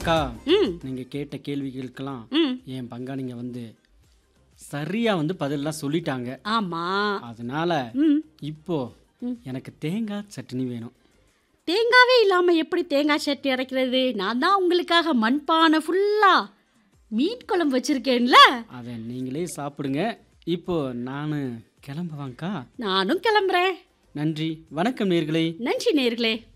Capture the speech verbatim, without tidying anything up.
அக்கா, ம் நீங்க கேட்ட கேள்விகளுக்கெல்லாம் ம் என் பங்காளிங்க வந்து சரியா வந்து பதிலெல்லாம் சொல்லிட்டாங்க. ஆமா. அதனால ம் இப்போ ம். எனக்கு தேங்காய் சட்னி வேணும். தேங்காவே இல்லாமல் எப்படி தேங்காய் சட்னி அரைக்கிறது? நான் தான் உங்களுக்காக மண்பானை ஃபுல்லா மீன் குழம்பு வச்சிருக்கேன்ல. அதை நீங்களே சாப்பிடுங்க. இப்போ நான் கிளம்புவாங்க்கா. நானும் கிளம்புறேன். நன்றி. வணக்கம் நேயர்களே. நன்றி நேர்களே.